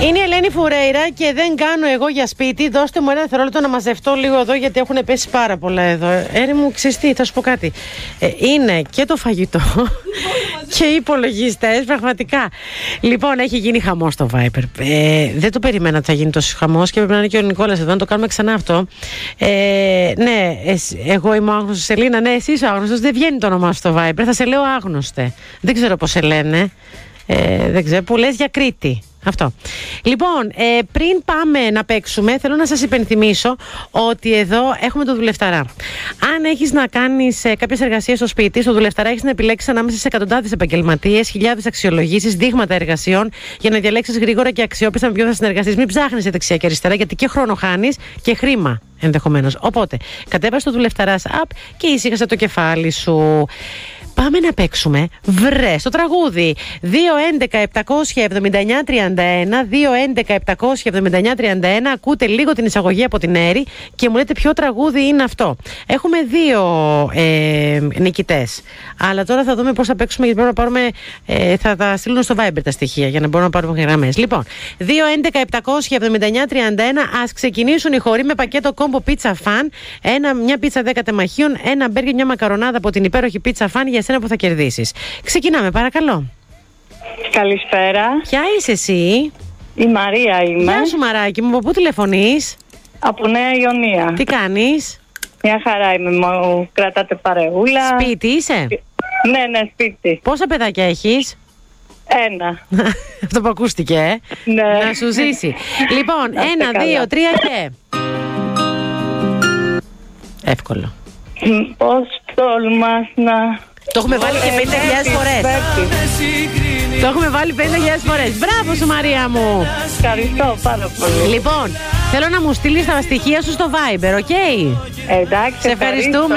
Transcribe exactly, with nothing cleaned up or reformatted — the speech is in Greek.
Είναι η Ελένη Φουρέιρα και δεν κάνω εγώ για σπίτι. Δώστε μου ένα δευτερόλεπτο να μαζευτώ λίγο εδώ, γιατί έχουν πέσει πάρα πολλά εδώ. Έρη μου, ξέρεις τι, θα σου πω κάτι. Ε, είναι και το φαγητό και οι υπολογιστές, πραγματικά. Λοιπόν, έχει γίνει χαμός στο Viber. Ε, δεν το περιμένα ότι θα γίνει τόσο χαμός και πρέπει να είναι και ο Νικόλας εδώ, να το κάνουμε ξανά αυτό. Ε, ναι, εσύ, εγώ είμαι ο άγνωστος, Σελίνα. Ναι, εσύ είσαι ο άγνωστος. Δεν βγαίνει το όνομά σου στο Viber. Θα σε λέω άγνωστε. Δεν ξέρω πώς σε λένε. Ε, δεν ξέρω, που λες για Κρήτη. Αυτό. Λοιπόν, ε, πριν πάμε να παίξουμε, θέλω να σας υπενθυμίσω ότι εδώ έχουμε το δουλευταρά. Αν έχεις να κάνεις ε, κάποιες εργασίες στο σπίτι, στο δουλευταρά έχεις να επιλέξεις ανάμεσα σε εκατοντάδες επαγγελματίες, χιλιάδες αξιολογήσεις, δείγματα εργασιών για να διαλέξεις γρήγορα και αξιόπιστα με ποιον θα συνεργαστείς. Μην ψάχνεις δεξιά και αριστερά, γιατί και χρόνο χάνεις και χρήμα ενδεχομένως. Οπότε, κατέβασε το δουλευταράς app και ήσυχασε το κεφάλι σου. Πάμε να παίξουμε. Βρες το τραγούδι. δύο έντεκα επτακόσια εβδομήντα εννιά τριάντα ένα, δύο έντεκα επτακόσια εβδομήντα εννιά τριάντα ένα. Ακούτε λίγο την εισαγωγή από την Έρη και μου λέτε ποιο τραγούδι είναι αυτό. Έχουμε δύο ε, νικητές. Αλλά τώρα θα δούμε πώς θα παίξουμε, γιατί πρέπει να πάρουμε. Ε, θα τα στείλουν στο Viber τα στοιχεία για να μπορούμε να πάρουμε γραμμές. Λοιπόν, δύο έντεκα επτακόσια εβδομήντα εννιά τριάντα ένα. Ας ξεκινήσουν οι χωροί με πακέτο κόμπο Pizza Fan. Ένα, μια πίτσα δέκα τεμαχίων, ένα μπέργκερ, μια μακαρονάδα από την υπέροχη Pizza Fan για εσένα που θα κερδίσεις. Ξεκινάμε, παρακαλώ. Καλησπέρα. Ποια είσαι εσύ? Η Μαρία είμαι. Γεια σου, Μαράκι μου. Από πού τηλεφωνείς? Από Νέα Ιωνία. Τι κάνεις? Μια χαρά είμαι. Μου κρατάτε παρεούλα. Σπίτι είσαι? Ναι, ναι, σπίτι. Πόσα παιδάκια έχεις? Ένα. Αυτό που ακούστηκε, ε? Ναι. Να σου ζήσει. Λοιπόν, ένα, δύο, τρία και... Εύκολο. Πώς τολμάς να... Το έχουμε βάλει και πενήντα χιλιάδες φορές. Το έχουμε βάλει πενήντα χιλιάδες φορές. Μπράβο σου, Μαρία μου. Ευχαριστώ πάρα πολύ. Λοιπόν, θέλω να μου στείλεις τα στοιχεία σου στο Viber, οκ? Okay? Εντάξει, σε ευχαριστούμε.